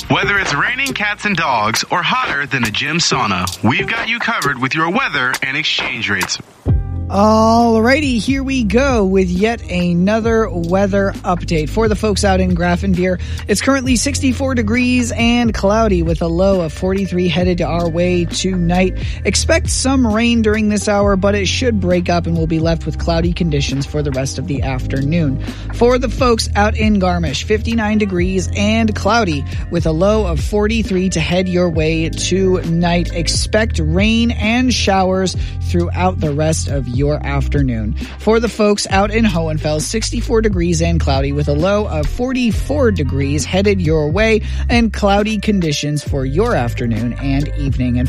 Whether it's raining cats and dogs or hotter than a gym sauna, we've got you covered with your weather and exchange rates. Alrighty, here we go with yet another weather update for the folks out in Grafenweer. It's currently 64 degrees and cloudy with a low of 43 headed our way tonight. Expect some rain during this hour, but it should break up and we'll be left with cloudy conditions for the rest of the afternoon. For the folks out in Garmisch, 59 degrees and cloudy with a low of 43 to head your way tonight. Expect rain and showers throughout the rest of your afternoon. For the folks out in Hohenfels, 64 degrees and cloudy with a low of 44 degrees headed your way and cloudy conditions for your afternoon and evening. And